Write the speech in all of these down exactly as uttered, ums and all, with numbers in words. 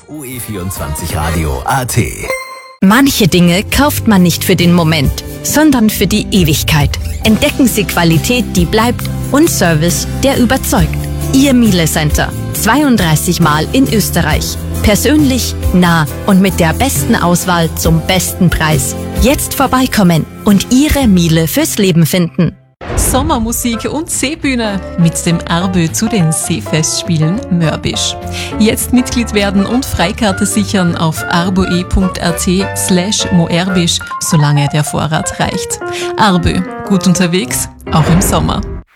U E vierundzwanzig Radio Punkt A T. Manche Dinge kauft man nicht für den Moment, sondern für die Ewigkeit. Entdecken Sie Qualität, die bleibt und Service, der überzeugt. Ihr Miele Center. zweiunddreißig Mal in Österreich. Persönlich, nah und mit der besten Auswahl zum besten Preis. Jetzt vorbeikommen und Ihre Miele fürs Leben finden. Sommermusik und Seebühne mit dem Arbö zu den Seefestspielen Mörbisch. Jetzt Mitglied werden und Freikarte sichern auf arboe.at slash moerbisch, solange der Vorrat reicht. Arbö, gut unterwegs, auch im Sommer.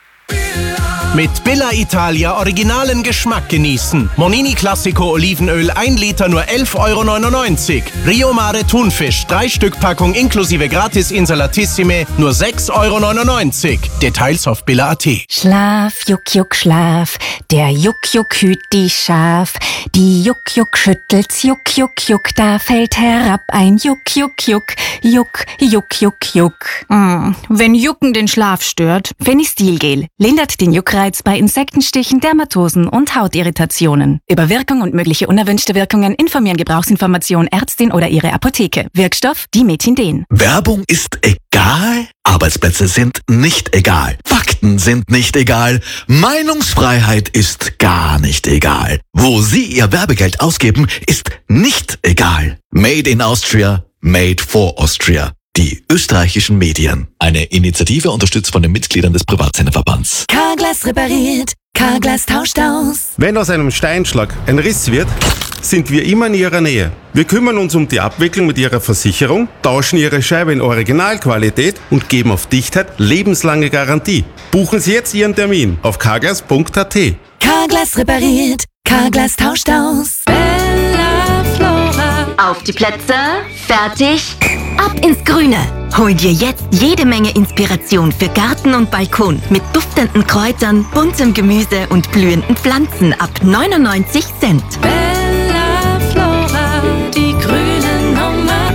Mit Billa Italia originalen Geschmack genießen. Monini Classico Olivenöl ein Liter nur elf Euro neunundneunzig. Rio Mare Thunfisch drei Stück Packung inklusive Gratis Insalatissime nur sechs Euro neunundneunzig. Details auf Billa Punkt A T. Schlaf, Juck, Juck, Schlaf. Der Juck, Juck hüt die Schaf. Die Juck, Juck schüttelt's, Juck, Juck, Juck. Da fällt herab ein Juck, Juck, Juck. Juck, Juck, Juck, Juck. Mm, wenn Jucken den Schlaf stört, Phenistilgel lindert den Juckreiz bei Insektenstichen, Dermatosen und Hautirritationen. Über Wirkung und mögliche unerwünschte Wirkungen informieren Gebrauchsinformation Ärztin oder ihre Apotheke. Wirkstoff Dimethinden. Werbung ist egal, Arbeitsplätze sind nicht egal, Fakten sind nicht egal, Meinungsfreiheit ist gar nicht egal. Wo Sie Ihr Werbegeld ausgeben, ist nicht egal. Made in Austria, made for Austria. Die österreichischen Medien. Eine Initiative unterstützt von den Mitgliedern des Privatsenderverbands. Carglass repariert, Carglass tauscht aus. Wenn aus einem Steinschlag ein Riss wird, sind wir immer in Ihrer Nähe. Wir kümmern uns um die Abwicklung mit Ihrer Versicherung, tauschen Ihre Scheibe in Originalqualität und geben auf Dichtheit lebenslange Garantie. Buchen Sie jetzt Ihren Termin auf carglass punkt a t. Carglass repariert, Carglass tauscht aus. Bella Flora. Auf die Plätze, fertig, ab ins Grüne. Hol dir jetzt jede Menge Inspiration für Garten und Balkon mit duftenden Kräutern, buntem Gemüse und blühenden Pflanzen ab neunundneunzig Cent. Bella Flora, die grüne Nummer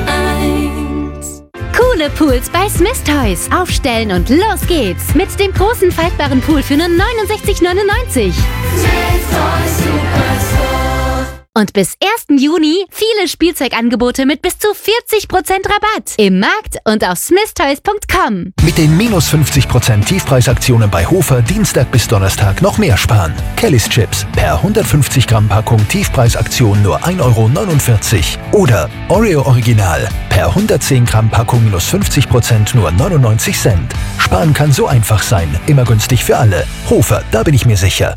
eins. Coole Pools bei Smith Toys. Aufstellen und los geht's. Mit dem großen faltbaren Pool für nur neunundsechzig neunundneunzig. Smith Toys Superstore. Und bis ersten Juni viele Spielzeugangebote mit bis zu vierzig Prozent Rabatt. Im Markt und auf smith toys punkt com. Mit den minus fünfzig Prozent Tiefpreisaktionen bei Hofer Dienstag bis Donnerstag noch mehr sparen. Kellys Chips per hundertfünfzig Gramm Packung Tiefpreisaktion nur ein Euro neunundvierzig. Oder Oreo Original per hundertzehn Gramm Packung minus fünfzig Prozent nur neunundneunzig Cent. Sparen kann so einfach sein. Immer günstig für alle. Hofer, da bin ich mir sicher.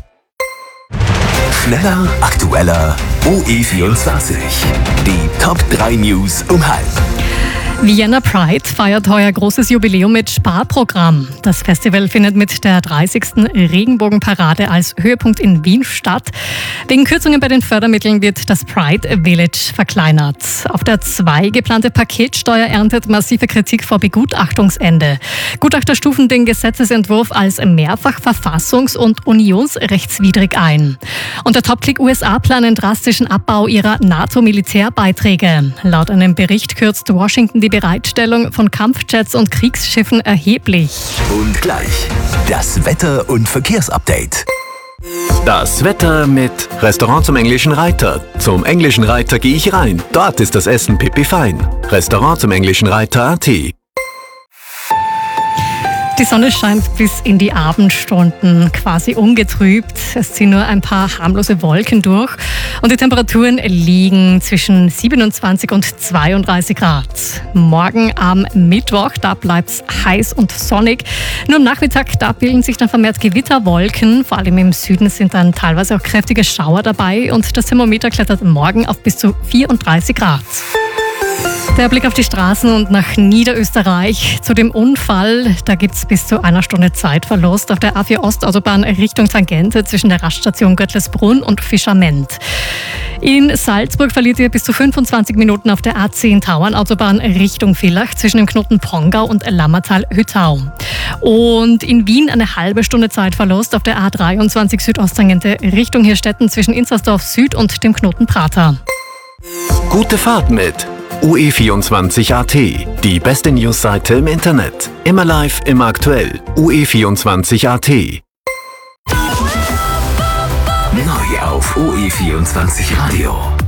Schneller, aktueller, U E vierundzwanzig. Die Top drei News um halb. Vienna Pride feiert heuer großes Jubiläum mit Sparprogramm. Das Festival findet mit der dreißigsten Regenbogenparade als Höhepunkt in Wien statt. Wegen Kürzungen bei den Fördermitteln wird das Pride Village verkleinert. Auf der zwei geplante Paketsteuer erntet massive Kritik vor Begutachtungsende. Gutachter stufen den Gesetzesentwurf als mehrfach verfassungs- und unionsrechtswidrig ein. Und der Top-Click U S A planen drastischen Abbau ihrer NATO-Militärbeiträge. Laut einem Bericht kürzt Washington die Bereitstellung von Kampfjets und Kriegsschiffen erheblich. Und gleich das Wetter- und Verkehrsupdate. Das Wetter mit Restaurant zum Englischen Reiter. Zum Englischen Reiter gehe ich rein. Dort ist das Essen pipi fein. Restaurant zum Englischen Reiter Punkt A T. Die Sonne scheint bis in die Abendstunden quasi ungetrübt. Es ziehen nur ein paar harmlose Wolken durch und die Temperaturen liegen zwischen siebenundzwanzig und zweiunddreißig Grad. Morgen am Mittwoch, da bleibt's heiß und sonnig. Nur am Nachmittag, da bilden sich dann vermehrt Gewitterwolken. Vor allem im Süden sind dann teilweise auch kräftige Schauer dabei und das Thermometer klettert morgen auf bis zu vierunddreißig Grad. Der Blick auf die Straßen und nach Niederösterreich. Zu dem Unfall, da gibt es bis zu einer Stunde Zeitverlust auf der A vier Ostautobahn Richtung Tangente zwischen der Raststation Göttlersbrunn und Fischament. In Salzburg verliert ihr bis zu fünfundzwanzig Minuten auf der A zehn Tauernautobahn Richtung Villach zwischen dem Knoten Pongau und Lammertal-Hüttau. Und in Wien eine halbe Stunde Zeitverlust auf der A dreiundzwanzig Südosttangente Richtung Hirstetten zwischen Inzersdorf Süd und dem Knoten Prater. Gute Fahrt mit U E vierundzwanzig Punkt A T. Die beste Newsseite im Internet. Immer live, immer aktuell. U E vierundzwanzig Punkt A T. Neu auf U E vierundzwanzig Radio.